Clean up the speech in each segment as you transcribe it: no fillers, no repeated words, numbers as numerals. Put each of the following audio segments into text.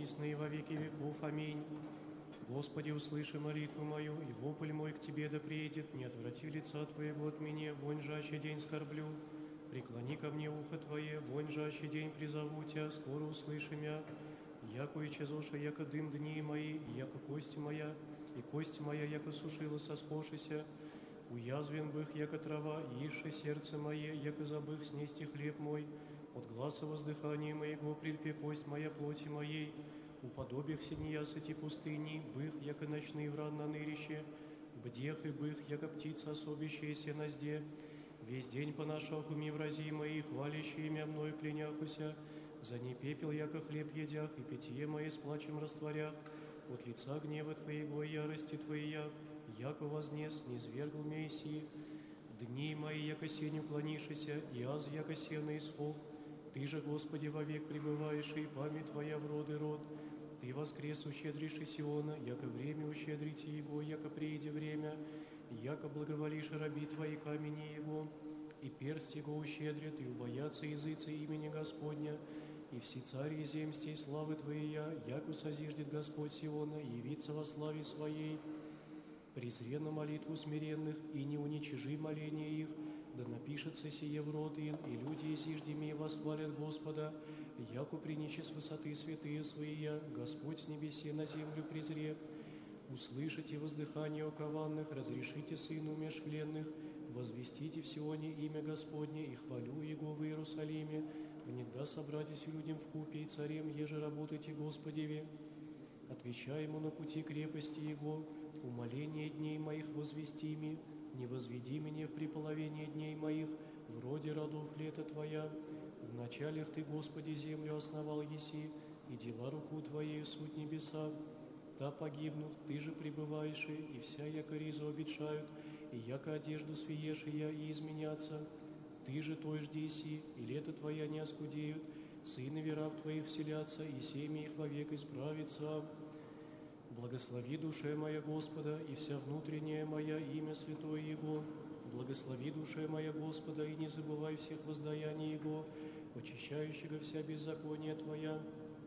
присно и во веки веков. Аминь. Господи, услыши молитву мою, и вопль мой к Тебе да приедет. Не отврати лица Твоего от меня, вонь жаще день скорблю. Преклони ко мне ухо Твое, вонь жаще день призову Тя, скоро услыши мя. Яко и чезоша, яко дым дни мои, яко кость моя, и кость моя, яко сушила сосхошися. Уязвен бых, яко трава, ише сердце мое, яко забых снести хлеб мой. От гласа воздыхания моего прильпе кость моя плоти моей. Уподобих синья сети пустыни, бых, яко ночный вран на нырище. Бдех и бых, яко птица особящаяся на зде. Весь день по нашаху ми врази мои, хвалящие имя мною кляняхуся. За ней пепел, яко хлеб едях, и питье мое с плачем растворях. От лица гнева Твоего и ярости Твоя, яко вознес, низвергл Мессии. Дни мои, яко сень уклонишися, и аз, яко сено исхох. Ты же, Господи, вовек пребываешь, и память Твоя в род и род. Ты воскрес ущедришь и Сиона, яко время ущедрите Его, яко прииде время, яко благоволишь раби Твои камени Его, и перст Его ущедрит, и убоятся языцы имени Господня, и все цари земстей славы Твоя, яко созиждет Господь Сиона, явится во славе Своей. Презри на молитву смиренных, и не уничижи моления их, да напишется сие в род им, и люди изиждеми восхвалят Господа, яко приничи с высоты святые Свои, Господь с небесе на землю презре. Услышите воздыхание окованных, разрешите сыну межвленных, возвестите в Сионе имя Господне и хвалю Его в Иерусалиме, внегда собратись людям в купе и царем, еже работайте Господеве. Отвечай ему на пути крепости Его, умоление дней моих возвести ми, не возведи меня в приполовение дней моих, в роде родов лета Твоя. В началях Ты, Господи, землю основал еси, и дела руку Твоею суть небеса. Та погибнут, Ты же пребываешь, и вся яко ризу обетшают, и яко одежду свиешь я и изменятся. Ты же той ждеси, и лето Твоя не оскудеют, сынови раб Твоих вселятся, и семьи их вовек исправится. Благослови душе моя Господа, и вся внутренняя моя имя святое Его. Благослови душе моя Господа, и не забывай всех воздаяний Его, очищающего вся беззакония Твоя,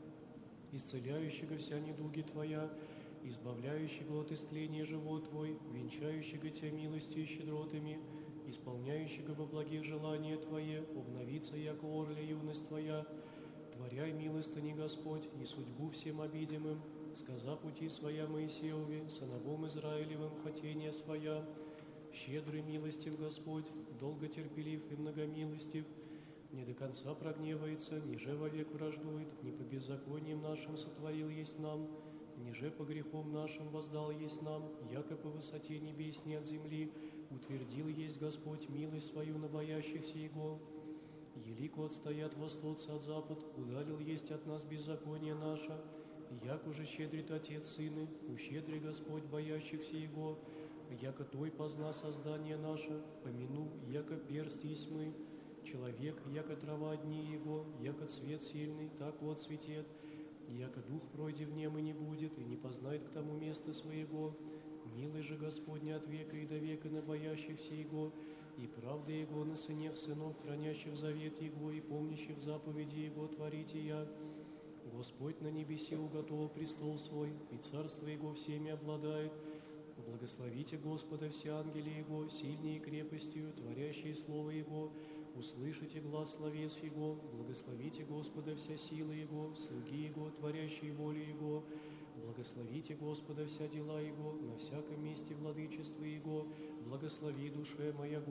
исцеляющего вся недуги Твоя, избавляющего от истления живот Твой, венчающего Тебя милостью и щедротами, исполняющего во благих желания Твое, обновится, яко орля юность Твоя. Творяй милостыни, Господь, и судьбу всем обидимым, сказа пути Своя Моисееве, сыновом Израилевым хотения Своя. Щедрый милостив Господь, долготерпелив и многомилостив, не до конца прогневается, ниже вовек враждует, не по беззакониям нашим сотворил есть нам, ниже по грехам нашим воздал есть нам, яко по высоте небесней от земли утвердил есть Господь милость свою на боящихся Его. Елико отстоят восточцы от запад, удалил есть от нас беззаконие наше, як уже щедрит Отец Сыны, ущедри Господь боящихся Его, яко Той позна создание наше, помяну, яко перст есть мы, человек, яко трава дни Его, яко цвет сильный, так вот цветет, яко дух пройди в нем и не будет, и не познает к тому места своего. Милый же Господня от века и до века на боящихся Его, и правда Его на сынах сынов, хранящих завет Его и помнящих заповеди Его творите я. Господь на небесе уготовил престол Свой, и царство Его всеми обладает. Благословите Господа все ангели Его, сильнее крепостью, творящие слово Его. Услышите глас словес Его, благословите Господа вся сила Его, слуги Его, творящие волю Его. Благословите Господа вся дела Его, на всяком месте владычества Его. Благослови душе моя